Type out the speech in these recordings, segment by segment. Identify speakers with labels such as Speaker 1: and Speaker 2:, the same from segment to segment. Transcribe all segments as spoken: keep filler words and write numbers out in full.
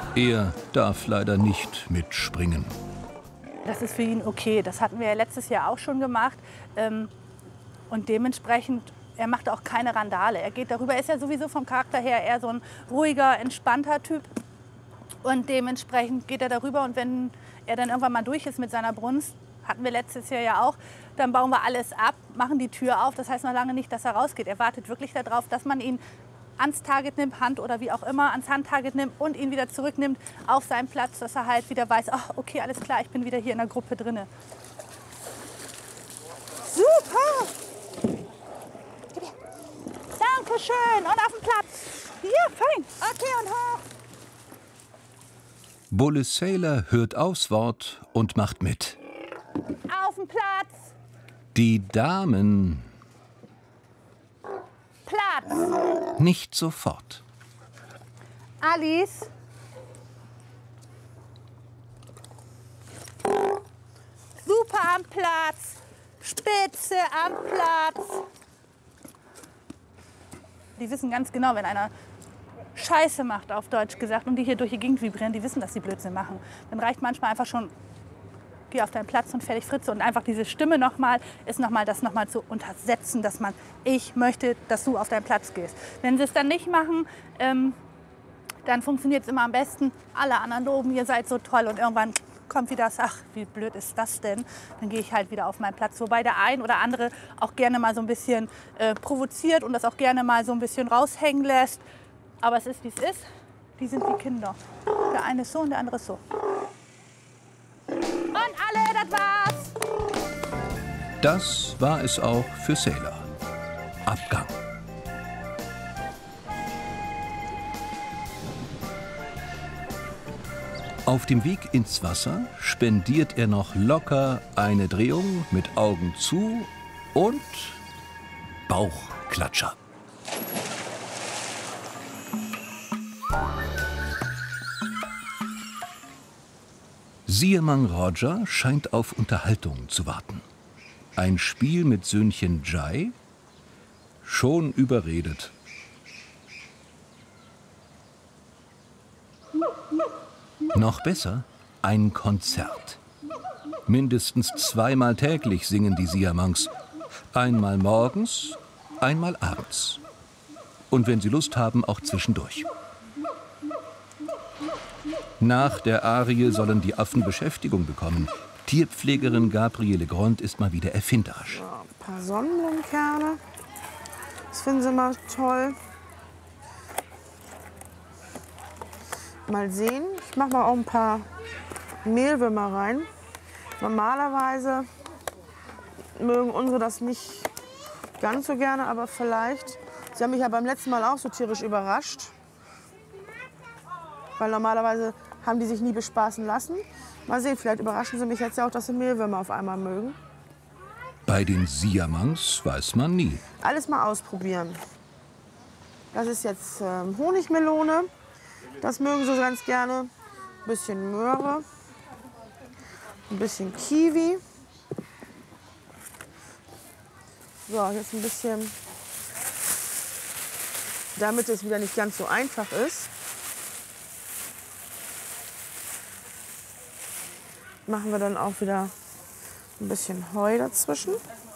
Speaker 1: Er darf leider nicht mitspringen.
Speaker 2: Das ist für ihn okay. Das hatten wir ja letztes Jahr auch schon gemacht. Und dementsprechend, er macht auch keine Randale. Er geht darüber, er ist ja sowieso vom Charakter her eher so ein ruhiger, entspannter Typ. Und dementsprechend geht er darüber. Und wenn er dann irgendwann mal durch ist mit seiner Brunst, hatten wir letztes Jahr ja auch, dann bauen wir alles ab, machen die Tür auf. Das heißt noch lange nicht, dass er rausgeht. Er wartet wirklich darauf, dass man ihn ans Target nimmt, Hand oder wie auch immer, ans Handtarget nimmt und ihn wieder zurücknimmt auf seinen Platz, dass er halt wieder weiß, ach, okay, alles klar, ich bin wieder hier in der Gruppe drinne. Super! Dankeschön, und auf den Platz. Ja, fein. Okay, und hoch.
Speaker 1: Bulle Sailor hört aufs Wort und macht mit.
Speaker 2: Auf den Platz.
Speaker 1: Die Damen
Speaker 2: Platz.
Speaker 1: nicht sofort.
Speaker 2: Alice. Super am Platz. Spitze am Platz. Die wissen ganz genau, wenn einer Scheiße macht, auf Deutsch gesagt, und die hier durch die Gegend vibrieren, die wissen, dass sie Blödsinn machen. Dann reicht manchmal einfach schon, geh auf deinen Platz und fertig Fritze. Und einfach diese Stimme nochmal, ist nochmal das nochmal zu untersetzen, dass man, ich möchte, dass du auf deinen Platz gehst. Wenn sie es dann nicht machen, ähm, dann funktioniert es immer am besten. Alle anderen loben, ihr seid so toll, und irgendwann kommt wieder das, ach, wie blöd ist das denn? Dann gehe ich halt wieder auf meinen Platz. Wobei der ein oder andere auch gerne mal so ein bisschen äh, provoziert und das auch gerne mal so ein bisschen raushängen lässt. Aber es ist, wie es ist. Die sind wie Kinder. Der eine ist so und der andere ist so. Und alle, das war's.
Speaker 1: Das war es auch für Sailor. Abgang. Auf dem Weg ins Wasser spendiert er noch locker eine Drehung mit Augen zu und Bauchklatscher. Siamang Roger scheint auf Unterhaltung zu warten. Ein Spiel mit Söhnchen Jai? Schon überredet. Noch besser, ein Konzert. Mindestens zweimal täglich singen die Siamangs. Einmal morgens, einmal abends. Und wenn sie Lust haben, auch zwischendurch. Nach der Arie sollen die Affen Beschäftigung bekommen. Tierpflegerin Gabriele Grond ist mal wieder erfinderisch.
Speaker 3: Ja, ein paar Sonnenblumenkerne. Das finden sie mal toll. Mal sehen. Ich mache mal auch ein paar Mehlwürmer rein. Normalerweise mögen unsere das nicht ganz so gerne, aber vielleicht. Sie haben mich ja beim letzten Mal auch so tierisch überrascht. Weil normalerweise haben die sich nie bespaßen lassen. Mal sehen, vielleicht überraschen sie mich jetzt ja auch, dass sie Mehlwürmer auf einmal mögen.
Speaker 1: Bei den Siamangs weiß man nie.
Speaker 3: Alles mal ausprobieren. Das ist jetzt ähm, Honigmelone. Das mögen sie ganz gerne. Ein bisschen Möhre. Ein bisschen Kiwi. So, jetzt ein bisschen, damit es wieder nicht ganz so einfach ist, machen wir dann auch wieder ein bisschen Heu dazwischen.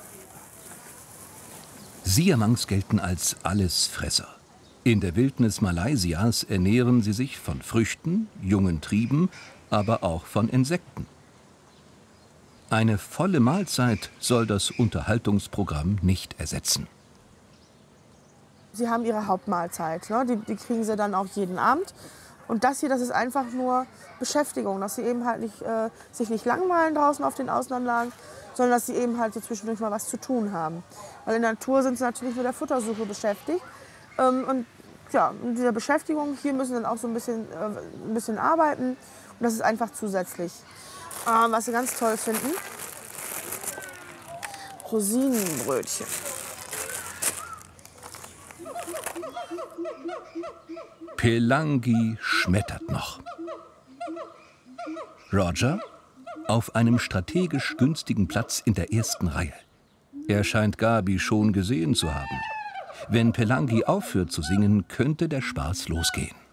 Speaker 1: Siamangs gelten als Allesfresser. In der Wildnis Malaysias ernähren sie sich von Früchten, jungen Trieben, aber auch von Insekten. Eine volle Mahlzeit soll das Unterhaltungsprogramm nicht ersetzen.
Speaker 3: Sie haben ihre Hauptmahlzeit, ne? die, die kriegen sie dann auch jeden Abend. Und das hier, das ist einfach nur Beschäftigung, dass sie eben halt nicht, äh, sich nicht langweilen draußen auf den Außenanlagen, sondern dass sie eben halt so zwischendurch mal was zu tun haben. Weil in der Natur sind sie natürlich mit der Futtersuche beschäftigt. Ähm, und ja, in dieser Beschäftigung hier müssen sie dann auch so ein bisschen, äh, ein bisschen arbeiten. Und das ist einfach zusätzlich. Ähm, was sie ganz toll finden, Rosinenbrötchen.
Speaker 1: Pelangi schmettert noch. Roger auf einem strategisch günstigen Platz in der ersten Reihe. Er scheint Gabi schon gesehen zu haben. Wenn Pelangi aufhört zu singen, könnte der Spaß losgehen.